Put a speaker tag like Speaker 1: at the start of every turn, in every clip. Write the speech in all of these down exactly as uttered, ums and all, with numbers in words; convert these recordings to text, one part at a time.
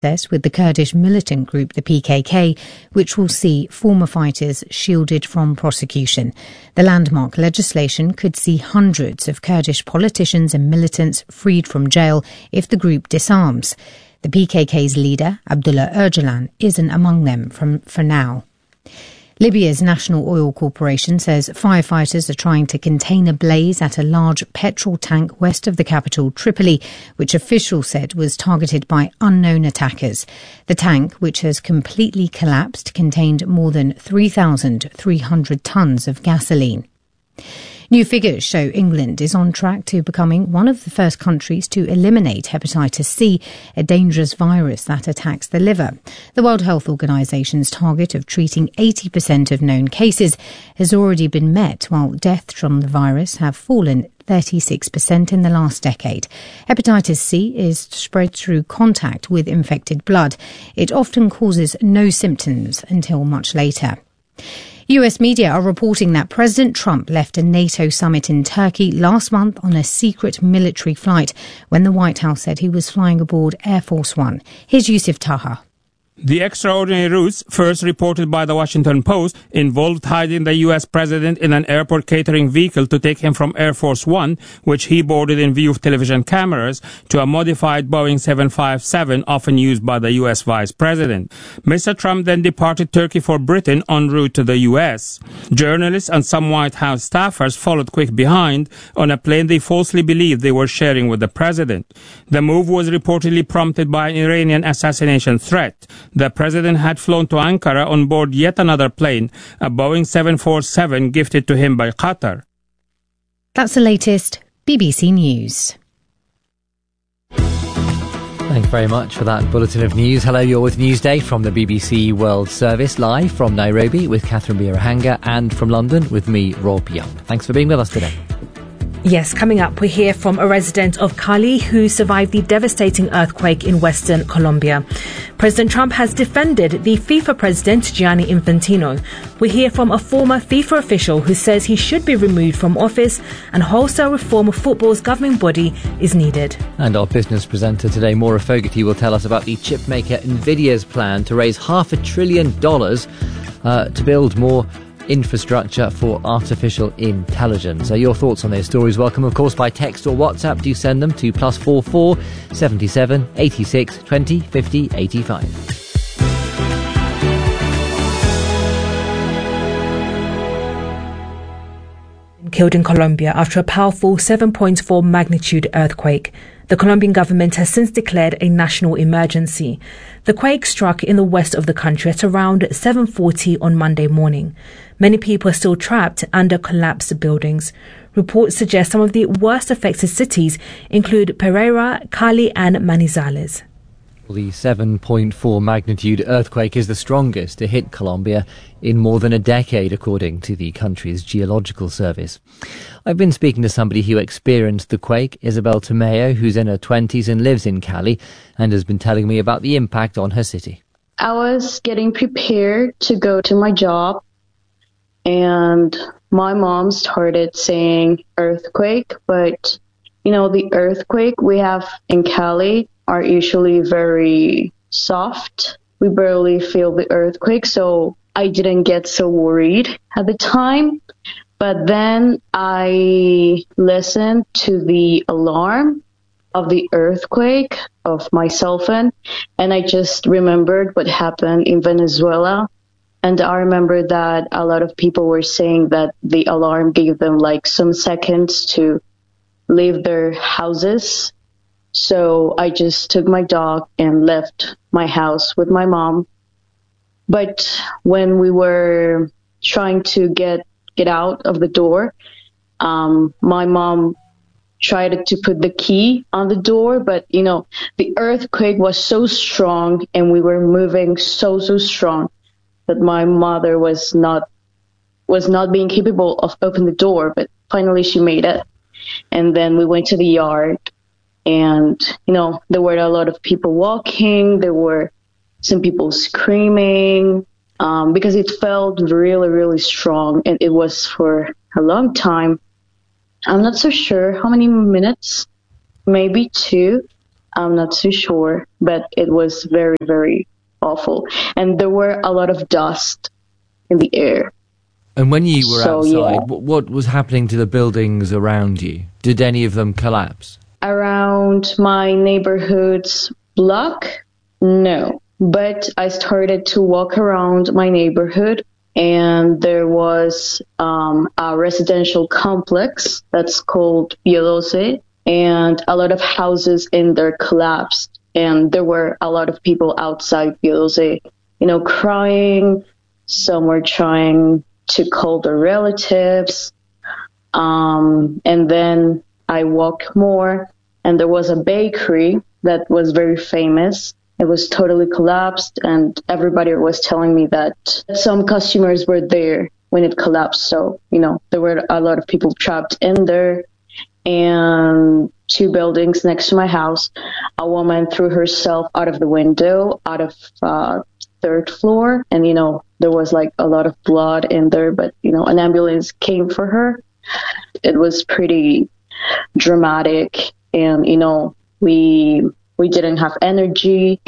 Speaker 1: with the Kurdish militant group the P K K, which will see former fighters shielded from prosecution. The landmark legislation could see hundreds of Kurdish politicians and militants freed from jail if the group disarms. The P K K's leader, Abdullah Öcalan, isn't among them from, for now. Libya's National Oil Corporation says firefighters are trying to contain a blaze at a large petrol tank west of the capital, Tripoli, which officials said was targeted by unknown attackers. The tank, which has completely collapsed, contained more than three thousand three hundred tonnes of gasoline. New figures show England is on track to becoming one of the first countries to eliminate hepatitis C, a dangerous virus that attacks the liver. The World Health Organization's target of treating eighty percent of known cases has already been met, while deaths from the virus have fallen thirty-six percent in the last decade. Hepatitis C is spread through contact with infected blood. It often causes no symptoms until much later. U S media are reporting that President Trump left a NATO summit in Turkey last month on a secret military flight when the White House said he was flying aboard Air Force One. Here's Yusuf Taha.
Speaker 2: The extraordinary ruse, first reported by the Washington Post, involved hiding the U S president in an airport catering vehicle to take him from Air Force One, which he boarded in view of television cameras, to a modified Boeing seven fifty-seven often used by the U S vice president. Mister Trump then departed Turkey for Britain en route to the U S. Journalists and some White House staffers followed quick behind on a plane they falsely believed they were sharing with the president. The move was reportedly prompted by an Iranian assassination threat. The president had flown to Ankara on board yet another plane, a Boeing seven forty-seven gifted to him by Qatar.
Speaker 1: That's the latest B B C News.
Speaker 3: Thank you very much for that bulletin of news. Hello, you're with Newsday from the B B C World Service, live from Nairobi with Catherine Birahanga and from London with me, Rob Young. Thanks for being with us today.
Speaker 4: Yes, coming up, we hear from a resident of Cali who survived the devastating earthquake in western Colombia. President Trump has defended the FIFA president, Gianni Infantino. We hear from a former FIFA official who says he should be removed from office and wholesale reform of football's governing body is needed.
Speaker 3: And our business presenter today, Maura Fogarty, will tell us about the chipmaker Nvidia's plan to raise half a trillion dollars uh, to build more infrastructure for artificial intelligence. So your thoughts on those stories welcome, of course, by text or WhatsApp. Do send them to plus four four seventy seven eighty six twenty fifty eighty five.
Speaker 4: Killed in Colombia after a powerful seven point four magnitude earthquake. The Colombian government has since declared a national emergency. The quake struck in the west of the country at around seven forty on Monday morning. Many people are still trapped under collapsed buildings. Reports suggest some of the worst affected cities include Pereira, Cali and Manizales.
Speaker 3: The seven point four magnitude earthquake is the strongest to hit Colombia in more than a decade, according to the country's geological service. I've been speaking to somebody who experienced the quake, Isabel Tomeo, who's in her twenties and lives in Cali, and has been telling me about the impact on her city.
Speaker 5: I was getting prepared to go to my job, and my mom started saying earthquake, but, you know, the earthquake we have in Cali are usually very soft. We barely feel the earthquake, so I didn't get so worried at the time. But then I listened to the alarm of the earthquake of my cell phone, and I just remembered what happened in Venezuela. And I remember that a lot of people were saying that the alarm gave them like some seconds to leave their houses. So I just took my dog and left my house with my mom. But when we were trying to get get out of the door, um, my mom tried to put the key on the door. But, you know, the earthquake was so strong and we were moving so, so strong that my mother was not was not being capable of opening the door. But finally she made it. And then we went to the yard. And, you know, there were a lot of people walking. There were some people screaming um, because it felt really, really strong. And it was for a long time. I'm not so sure how many minutes, maybe two. I'm not too sure, but it was very, very awful. And there were a lot of dust in the air.
Speaker 3: And when you were
Speaker 5: So,
Speaker 3: outside,
Speaker 5: yeah.
Speaker 3: what, what was happening to the buildings around you? Did any of them collapse?
Speaker 5: Around my neighborhood's block, no. But I started to walk around my neighborhood, and there was um, a residential complex that's called Bielose, and a lot of houses in there collapsed. And there were a lot of people outside Bielose, you know, crying. Some were trying to call their relatives. Um, and then I walked more, and there was a bakery that was very famous. It was totally collapsed, and everybody was telling me that some customers were there when it collapsed. So, you know, there were a lot of people trapped in there. And two buildings next to my house, a woman threw herself out of the window, out of uh, third floor. And, you know, there was like a lot of blood in there, but, you know, an ambulance came for her. It was pretty dramatic. And, you know, we we didn't have energy.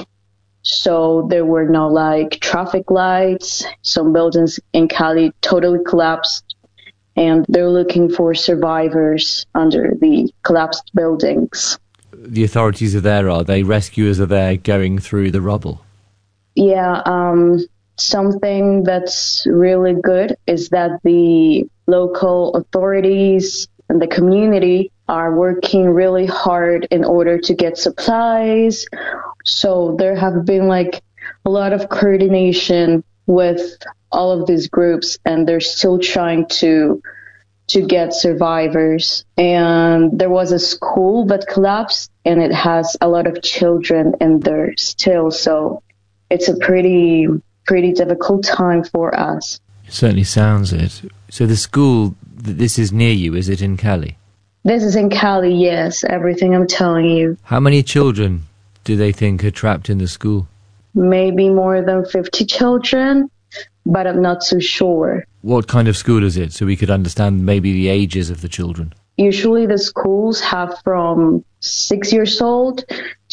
Speaker 5: So there were no like traffic lights. Some buildings in Cali totally collapsed. And they're looking for survivors under the collapsed buildings.
Speaker 3: The authorities are there, are they? Rescuers are there going through the rubble?
Speaker 5: Yeah, um, something that's really good is that the local authorities and the community are working really hard in order to get supplies. So there have been like a lot of coordination with all of these groups, and they're still trying to to get survivors. And there was a school that collapsed, and it has a lot of children in there still. So it's a pretty pretty difficult time for us.
Speaker 3: It certainly sounds it. So the school, this is near you, is it in Cali?
Speaker 5: This is in Cali, yes, everything I'm telling you.
Speaker 3: How many children do they think are trapped in the school?
Speaker 5: Maybe more than fifty children, but I'm not so sure.
Speaker 3: What kind of school is it, so we could understand maybe the ages of the children?
Speaker 5: Usually the schools have from six years old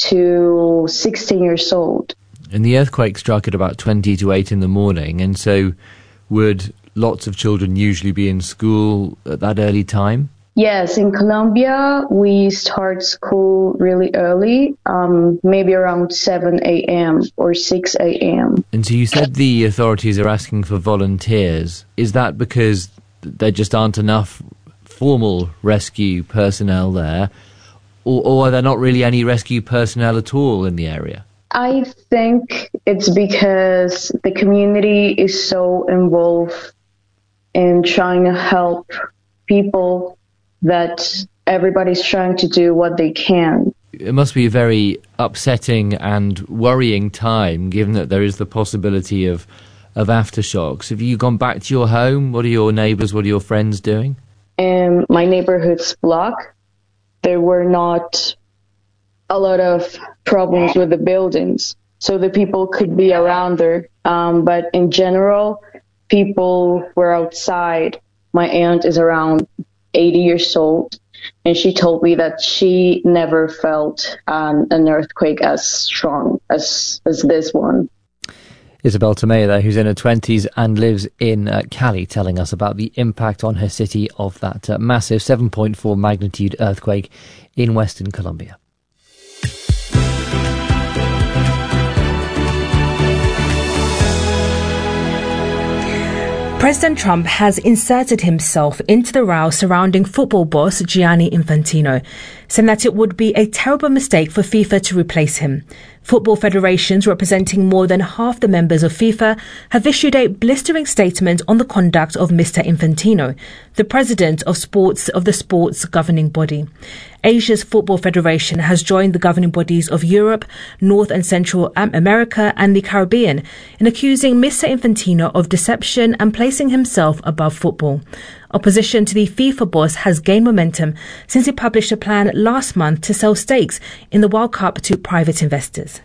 Speaker 5: to sixteen years old.
Speaker 3: And the earthquake struck at about twenty to eight in the morning, and so would lots of children usually be in school at that early time?
Speaker 5: Yes, in Colombia, we start school really early, um, maybe around seven a.m. or six a.m.
Speaker 3: And so you said the authorities are asking for volunteers. Is that because there just aren't enough formal rescue personnel there, or, or are there not really any rescue personnel at all in the area?
Speaker 5: I think it's because the community is so involved in trying to help people that everybody's trying to do what they can.
Speaker 3: It must be a very upsetting and worrying time, given that there is the possibility of of aftershocks. Have you gone back to your home? What are your neighbours, what are your friends doing?
Speaker 5: In my neighborhood's block, there were not a lot of problems with the buildings, so the people could be around there. Um, but in general, people were outside. My aunt is around eighty years old, and she told me that she never felt um, an earthquake as strong as as this one.
Speaker 3: Isabel Tomeo there, who's in her twenties and lives in uh, Cali, telling us about the impact on her city of that uh, massive seven point four magnitude earthquake in Western Colombia.
Speaker 4: President Trump has inserted himself into the row surrounding football boss Gianni Infantino, saying that it would be a terrible mistake for FIFA to replace him. Football federations representing more than half the members of FIFA have issued a blistering statement on the conduct of Mister Infantino, the president of sports of the sports governing body. Asia's Football Federation has joined the governing bodies of Europe, North and Central America and the Caribbean in accusing Mister Infantino of deception and placing himself above football. Opposition to the FIFA boss has gained momentum since he published a plan last month to sell stakes in the World Cup to private investors.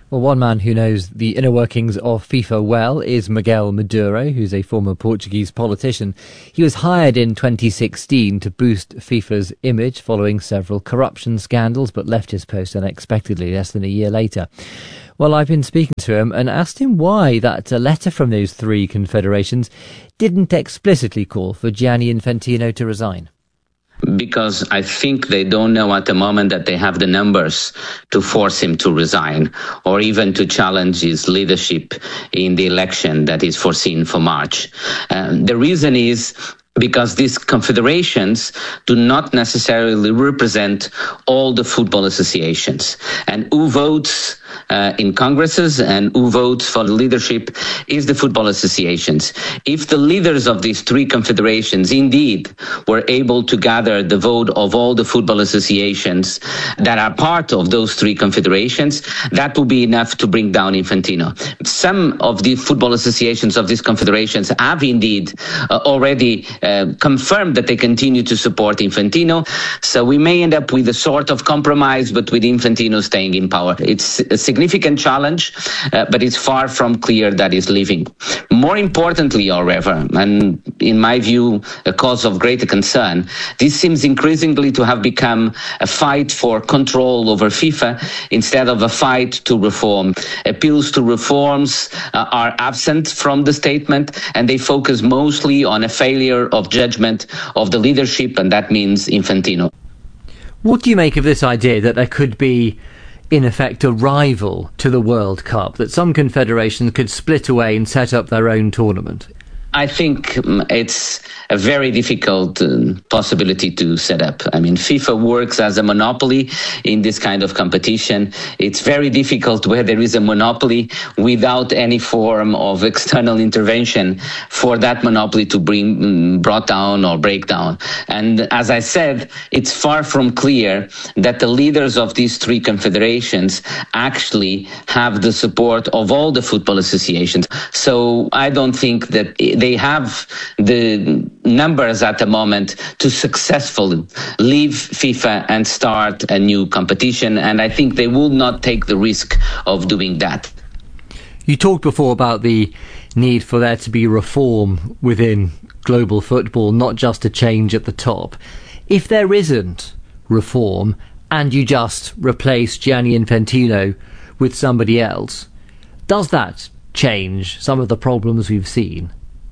Speaker 3: Well, one man who knows the inner workings of FIFA well is Miguel Maduro, who's a former Portuguese politician. He was hired in twenty sixteen to boost FIFA's image following several corruption scandals, but left his post unexpectedly less than a year later. Well, I've been speaking to him and asked him why that letter from those three confederations didn't explicitly call for Gianni Infantino to resign.
Speaker 6: Because I think they don't know at the moment that they have the numbers to force him to resign or even to challenge his leadership in the election that is foreseen for March. Um, the reason is because these confederations do not necessarily represent all the football associations. And who votes uh, in congresses and who votes for the leadership is the football associations. If the leaders of these three confederations indeed were able to gather the vote of all the football associations that are part of those three confederations, that would be enough to bring down Infantino. Some of the football associations of these confederations have indeed uh, already uh, confirmed that they continue to support Infantino. So we may end up with a sort of compromise, but with Infantino staying in power. It's a significant challenge, uh, but it's far from clear that he's leaving. More importantly, however, and in my view, a cause of greater concern, this seems increasingly to have become a fight for control over FIFA instead of a fight to reform. Appeals to reforms uh, are absent from the statement, and they focus mostly on a failure of judgment of the leadership, and that means Infantino.
Speaker 3: What do you make of this idea that there could be, in effect, a rival to the World Cup, that some confederations could split away and set up their own tournament?
Speaker 6: I think it's a very difficult uh, possibility to set up. I mean, FIFA works as a monopoly in this kind of competition. It's very difficult where there is a monopoly without any form of external intervention for that monopoly to bring um, brought down or break down. And as I said, it's far from clear that the leaders of these three confederations actually have the support of all the football associations. So I don't think that they have the numbers at the moment to successfully leave FIFA and start a new competition. And I think they will not take the risk of doing that.
Speaker 3: You talked before about the need for there to be reform within global football, not just a change at the top. If there isn't reform and you just replace Gianni Infantino with somebody else, does that change some of the problems we've seen?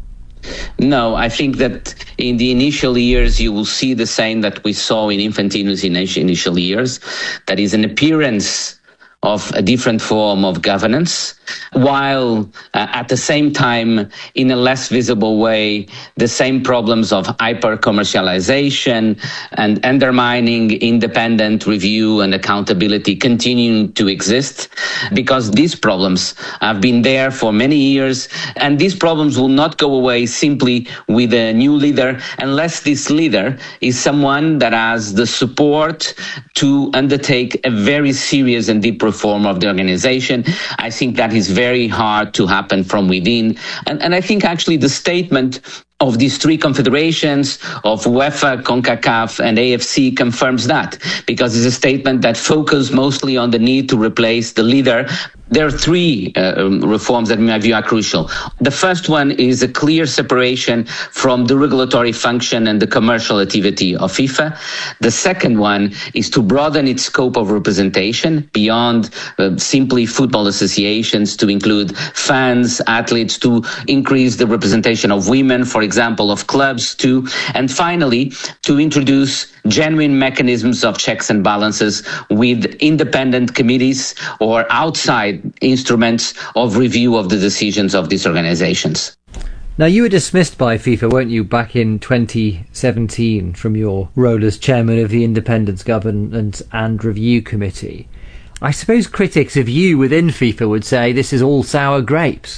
Speaker 6: No, I think that in the initial years, you will see the same that we saw in Infantino's initial years. That is an appearance of a different form of governance, while uh, at the same time, in a less visible way, the same problems of hyper-commercialization and undermining independent review and accountability continue to exist, because these problems have been there for many years, and these problems will not go away simply with a new leader unless this leader is someone that has the support to undertake a very serious and deep reform of the organization. I think that is very hard to happen from within. And, and I think actually the statement of these three confederations of UEFA, CONCACAF and A F C confirms that, because it's a statement that focuses mostly on the need to replace the leader. There are three uh, reforms that in my view are crucial. The first one is a clear separation from the regulatory function and the commercial activity of FIFA. The second one is to broaden its scope of representation beyond uh, simply football associations, to include fans, athletes, to increase the representation of women, for example, of clubs too. And finally, to introduce genuine mechanisms of checks and balances with independent committees or outside instruments of review of the decisions of these organizations.
Speaker 3: Now, you were dismissed by FIFA, weren't you, back in twenty seventeen from your role as chairman of the Independence Governance and Review Committee. I suppose critics of you within FIFA would say this is all sour grapes.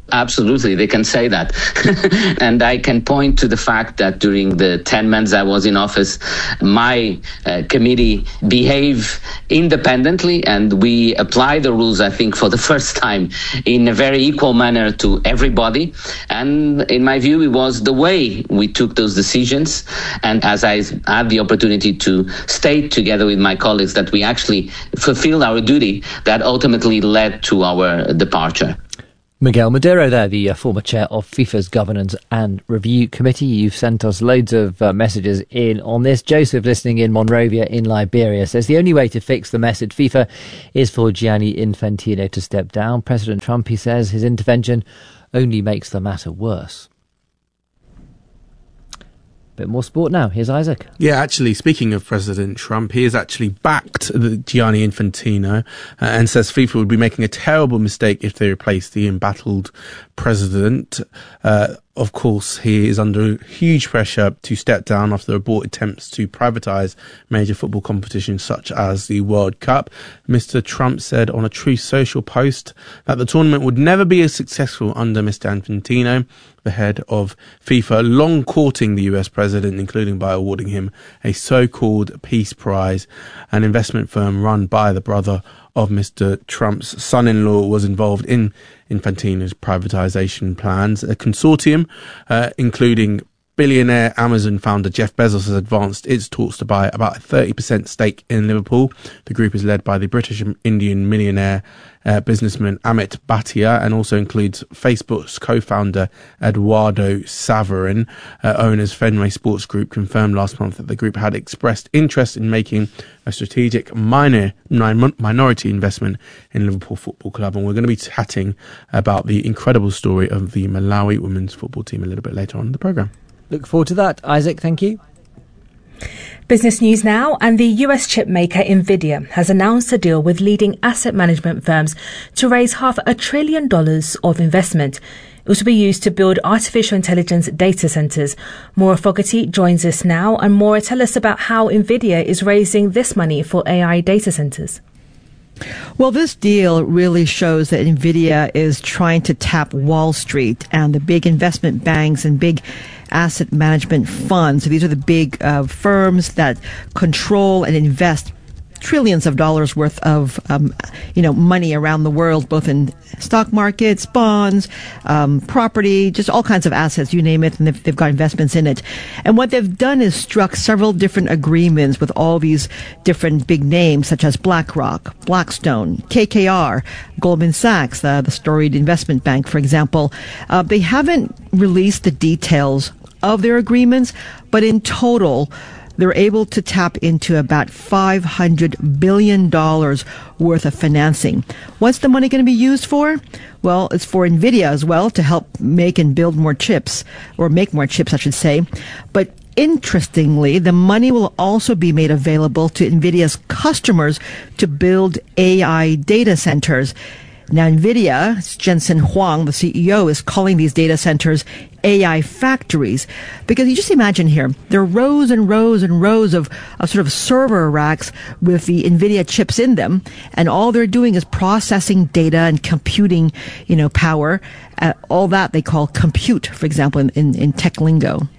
Speaker 6: Absolutely, they can say that. And I can point to the fact that during the ten months I was in office, my uh, committee behaved independently, and we apply the rules, I think, for the first time in a very equal manner to everybody. And in my view, it was the way we took those decisions. And as I had the opportunity to state together with my colleagues that we actually fulfilled our duty, that ultimately led to our departure.
Speaker 3: Miguel Madero there, the uh, former chair of FIFA's Governance and Review Committee. You've sent us loads of uh, messages in on this. Joseph, listening in Monrovia in Liberia, says the only way to fix the mess at FIFA is for Gianni Infantino to step down. President Trump, he says, his intervention only makes the matter worse. Bit more sport now. Here's Isaac.
Speaker 7: Yeah, actually, speaking of President Trump, he has actually backed the Gianni Infantino uh, and says FIFA would be making a terrible mistake if they replace the embattled president. Uh, of course, he is under huge pressure to step down after aborted attempts to privatise major football competitions such as the World Cup. Mister Trump said on a Truth Social post that the tournament would never be as successful under Mister Infantino, the head of FIFA, long courting the U S president, including by awarding him a so-called Peace Prize. An investment firm run by the brother of Mister Trump's son-in-law was involved in Infantino's privatization plans. A consortium, uh, including billionaire Amazon founder Jeff Bezos, has advanced its talks to buy about a thirty percent stake in Liverpool. The group is led by the British Indian millionaire uh, businessman Amit Bhatia and also includes Facebook's co-founder Eduardo Saverin. Uh, owners Fenway Sports Group confirmed last month that the group had expressed interest in making a strategic minor, minority investment in Liverpool Football Club. And we're going to be chatting about the incredible story of the Malawi women's football team a little bit later on in the programme.
Speaker 3: Look forward to that. Isaac, thank you.
Speaker 4: Business news now, and the U S chip maker Nvidia has announced a deal with leading asset management firms to raise half a trillion dollars of investment. It will be used to build artificial intelligence data centers. Maura Fogarty joins us now, and Maura, tell us about how Nvidia is raising this money for A I data centers.
Speaker 8: Well, this deal really shows that Nvidia is trying to tap Wall Street and the big investment banks and big asset management funds. So these are the big uh, firms that control and invest trillions of dollars worth of, um, you know, money around the world, both in stock markets, bonds, um, property, just all kinds of assets, you name it, and they've, they've got investments in it. And what they've done is struck several different agreements with all these different big names, such as BlackRock, Blackstone, K K R, Goldman Sachs, uh, the storied investment bank, for example. Uh, they haven't released the details of their agreements, but in total, they're able to tap into about five hundred billion dollars worth of financing. What's the money going to be used for? Well, it's for Nvidia as well to help make and build more chips, or make more chips, I should say. But interestingly, the money will also be made available to Nvidia's customers to build A I data centers. Now, Nvidia, Jensen Huang, the C E O, is calling these data centers A I factories, because you just imagine here, there are rows and rows and rows of, of sort of server racks with the Nvidia chips in them, and all they're doing is processing data and computing, you know, power. Uh, all that they call compute, for example, in, in, in tech lingo.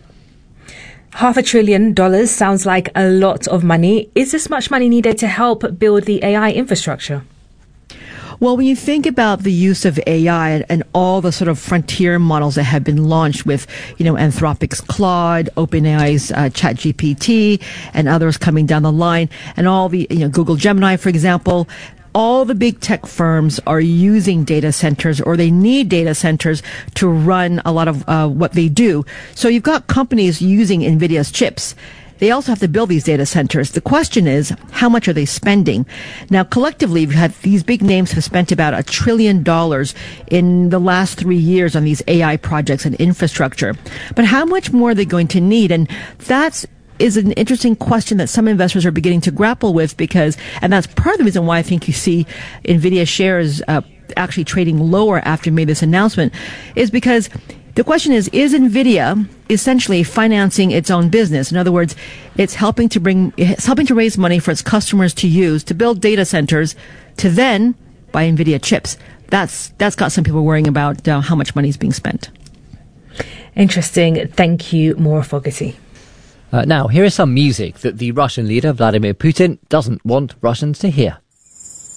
Speaker 4: Half a trillion dollars sounds like a lot of money. Is this much money needed to help build the A I infrastructure?
Speaker 8: Well, when you think about the use of A I and, and all the sort of frontier models that have been launched with, you know, Anthropic's Claude, OpenAI's uh, ChatGPT, and others coming down the line, and all the, you know, Google Gemini, for example, all the big tech firms are using data centers, or they need data centers to run a lot of uh, what they do. So you've got companies using NVIDIA's chips. They also have to build these data centers. The question is, how much are they spending? Now, collectively, we've had these big names have spent about a trillion dollars in the last three years on these A I projects and infrastructure. But how much more are they going to need? And that's is an interesting question that some investors are beginning to grapple with, because, and that's part of the reason why I think you see NVIDIA shares uh, actually trading lower after we made this announcement, is because the question is, is NVIDIA essentially financing its own business? In other words, it's helping to bring, it's helping to raise money for its customers to use to build data centers to then buy NVIDIA chips. that's that's got some people worrying about uh, how much money is being spent.
Speaker 4: Interesting. Thank you, Maura Fogarty.
Speaker 3: Uh, now, here is some music that the Russian leader Vladimir Putin doesn't want Russians to hear.